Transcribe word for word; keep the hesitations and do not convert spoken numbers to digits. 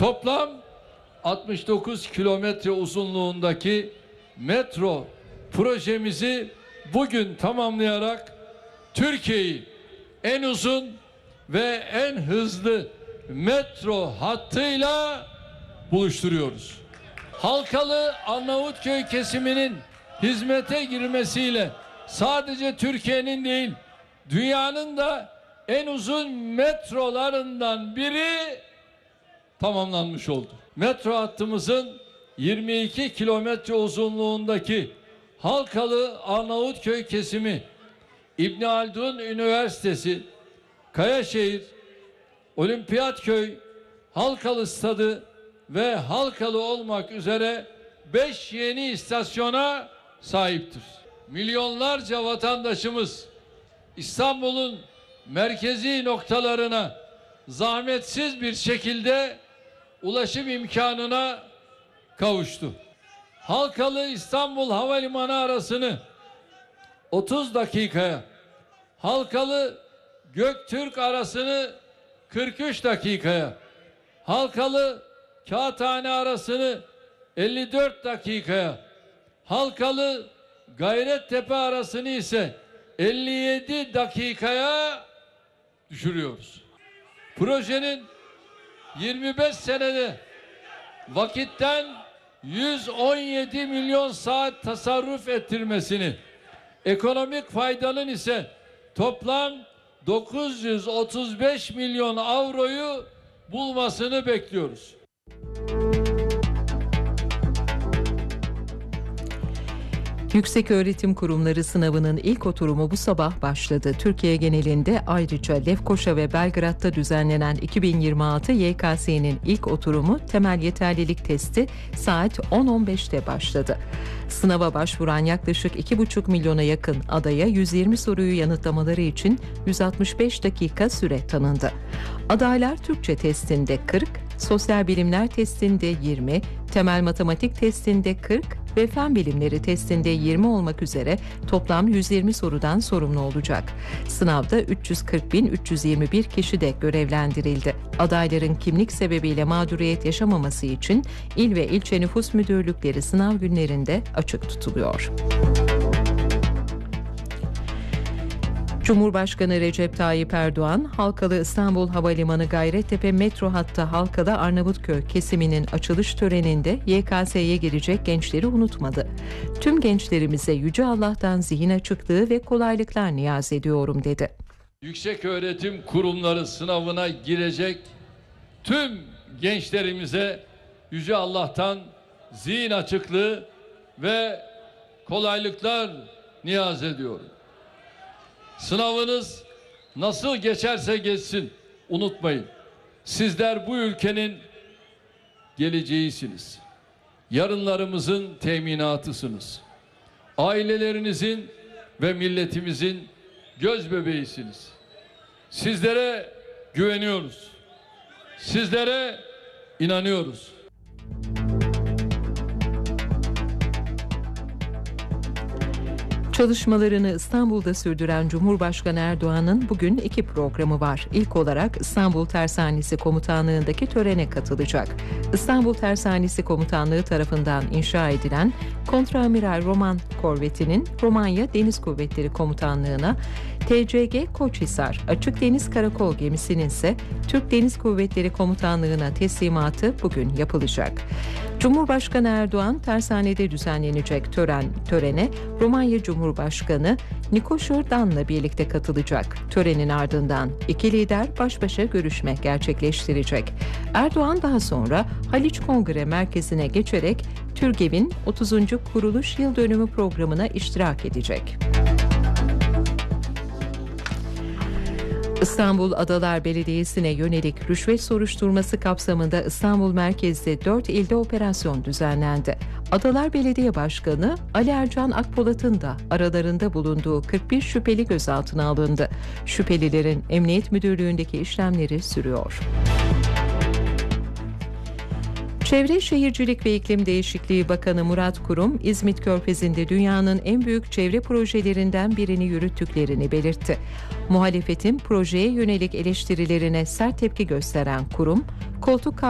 Toplam altmış dokuz kilometre uzunluğundaki metro projemizi bugün tamamlayarak Türkiye'yi en uzun ve en hızlı metro hattıyla buluşturuyoruz. Halkalı Arnavutköy kesiminin hizmete girmesiyle sadece Türkiye'nin değil, dünyanın da en uzun metrolarından biri tamamlanmış oldu. Metro hattımızın yirmi iki kilometre uzunluğundaki Halkalı Arnavutköy kesimi, İbn Haldun Üniversitesi, Kayaşehir, Olimpiyatköy, Halkalı Stadı ve Halkalı olmak üzere beş yeni istasyona sahiptir. Milyonlarca vatandaşımız İstanbul'un merkezi noktalarına zahmetsiz bir şekilde ulaşım imkanına kavuştu. Halkalı İstanbul Havalimanı arasını otuz dakikaya, Halkalı Göktürk arasını kırk üç dakikaya, Halkalı Kağıthane arasını elli dört dakikaya, Halkalı Gayrettepe arasını ise elli yedi dakikaya düşürüyoruz. Projenin yirmi beş senede vakitten yüz on yedi milyon saat tasarruf ettirmesini, ekonomik faydanın ise toplam dokuz yüz otuz beş milyon avroyu bulmasını bekliyoruz. Yükseköğretim Kurumları sınavının ilk oturumu bu sabah başladı. Türkiye genelinde ayrıca Lefkoşa ve Belgrad'da düzenlenen iki bin yirmi altı Y K S'nin ilk oturumu temel yeterlilik testi saat on on beşte başladı. Sınava başvuran yaklaşık iki buçuk milyona yakın adaya yüz yirmi soruyu yanıtlamaları için yüz altmış beş dakika süre tanındı. Adaylar Türkçe testinde kırk, sosyal bilimler testinde yirmi, temel matematik testinde kırk ve fen bilimleri testinde yirmi olmak üzere toplam yüz yirmi sorudan sorumlu olacak. Sınavda üç yüz kırk bin üç yüz yirmi bir kişi de görevlendirildi. Adayların kimlik sebebiyle mağduriyet yaşamaması için il ve ilçe nüfus müdürlükleri sınav günlerinde açık tutuluyor. Cumhurbaşkanı Recep Tayyip Erdoğan, Halkalı İstanbul Havalimanı Gayrettepe metro hattı Halkalı Arnavutköy kesiminin açılış töreninde Y K S'ye girecek gençleri unutmadı. Tüm gençlerimize Yüce Allah'tan zihin açıklığı ve kolaylıklar niyaz ediyorum dedi. Yükseköğretim kurumları sınavına girecek tüm gençlerimize Yüce Allah'tan zihin açıklığı ve kolaylıklar niyaz ediyorum. Sınavınız nasıl geçerse geçsin, unutmayın. Sizler bu ülkenin geleceğisiniz. Yarınlarımızın teminatısınız. Ailelerinizin ve milletimizin göz bebeğisiniz. Sizlere güveniyoruz. Sizlere inanıyoruz. Çalışmalarını İstanbul'da sürdüren Cumhurbaşkanı Erdoğan'ın bugün iki programı var. İlk olarak İstanbul Tersanesi Komutanlığı'ndaki törene katılacak. İstanbul Tersanesi Komutanlığı tarafından inşa edilen Kontraamiral Roman korvetinin Romanya Deniz Kuvvetleri Komutanlığı'na, T C G Koçhisar Açık Deniz Karakol gemisinin ise Türk Deniz Kuvvetleri Komutanlığı'na teslimatı bugün yapılacak. Cumhurbaşkanı Erdoğan tersanede düzenlenecek tören törene Romanya Cumhurbaşkanı Nikoşor Dan'la birlikte katılacak. Törenin ardından iki lider baş başa görüşme gerçekleştirecek. Erdoğan daha sonra Haliç Kongre Merkezi'ne geçerek TÜRGEV'in otuzuncu kuruluş yıl dönümü programına iştirak edecek. İstanbul Adalar Belediyesi'ne yönelik rüşvet soruşturması kapsamında İstanbul merkezde dört ilde operasyon düzenlendi. Adalar Belediye Başkanı Ali Ercan Akpolat'ın da aralarında bulunduğu kırk bir şüpheli gözaltına alındı. Şüphelilerin Emniyet Müdürlüğü'ndeki işlemleri sürüyor. Çevre Şehircilik ve İklim Değişikliği Bakanı Murat Kurum, İzmit Körfezi'nde dünyanın en büyük çevre projelerinden birini yürüttüklerini belirtti. Muhalefetin projeye yönelik eleştirilerine sert tepki gösteren Kurum, koltuk